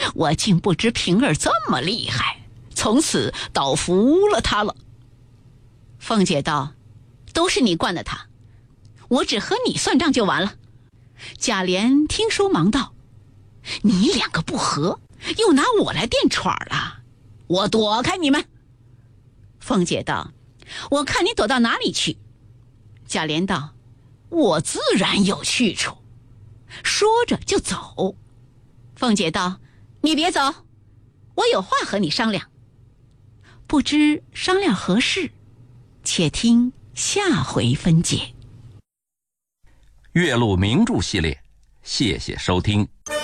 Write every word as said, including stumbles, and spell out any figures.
我竟不知平儿这么厉害，从此倒服了他了。凤姐道：都是你惯的他，我只和你算账就完了。贾琏听说忙道：你两个不和，又拿我来垫喘了，我躲开你们。凤姐道：我看你躲到哪里去。贾琏道：我自然有去处。说着就走。凤姐道：你别走，我有话和你商量。不知商量何事，且听下回分解。 月录名著系列，谢谢收听。